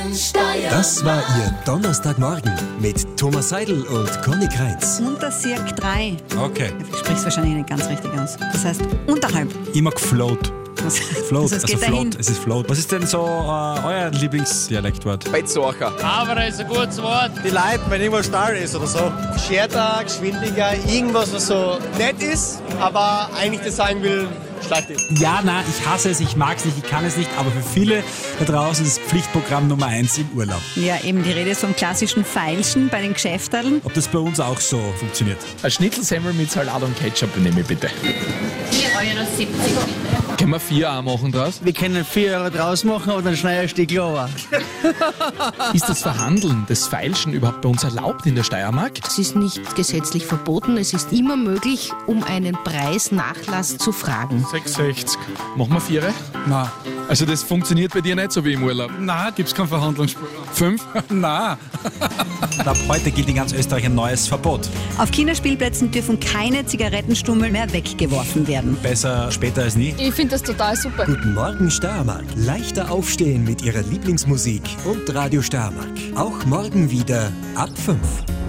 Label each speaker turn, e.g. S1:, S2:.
S1: Das war Ihr Donnerstagmorgen mit Thomas Seidel und Conny Kreitz.
S2: Untersirk 3.
S3: Okay.
S2: Du sprichst wahrscheinlich nicht ganz richtig aus. Das heißt unterhalb.
S3: Immer gefloat. Float,
S2: Also es geht dahin.
S3: Es ist Float. Was ist denn so euer Lieblingsdialektwort?
S4: Bettsacher.
S5: Aber ist ein gutes Wort.
S6: Die Leute, wenn irgendwas steil ist oder so. Scherter, geschwindiger, irgendwas, was so nett ist, aber eigentlich das sagen will, schlecht ist.
S3: Ja, nein, ich hasse es, ich mag es nicht, ich kann es nicht, aber für viele da draußen ist es Pflichtprogramm Nummer 1 im Urlaub.
S2: Ja, eben die Rede ist vom klassischen Feilschen bei den Geschäfterln.
S3: Ob das bei uns auch so funktioniert?
S4: Ein Schnitzelsemmel mit Salat und Ketchup nehme ich bitte.
S5: 4,70 € bitte.
S4: Können wir 4 auch machen draus?
S6: Wir können 4 € draus machen oder ein Schneierstück lower.
S4: Ist das Verhandeln, das Feilschen überhaupt bei uns erlaubt in der Steiermark?
S7: Es ist nicht gesetzlich verboten. Es ist immer möglich, um einen Preisnachlass zu fragen.
S4: 6,60. Machen wir 4?
S3: Nein.
S4: Also das funktioniert bei dir nicht so wie im Urlaub?
S3: Nein, gibt es keinen Verhandlungsspielraum.
S4: 5?
S3: Nein. Ab heute gilt in ganz Österreich ein neues Verbot.
S2: Auf Kinderspielplätzen dürfen keine Zigarettenstummel mehr weggeworfen werden.
S3: Besser später als nie.
S5: Ich finde das total super.
S1: Guten Morgen Steiermark. Leichter aufstehen mit Ihrer Lieblingsmusik und Radio Steiermark. Auch morgen wieder ab 5.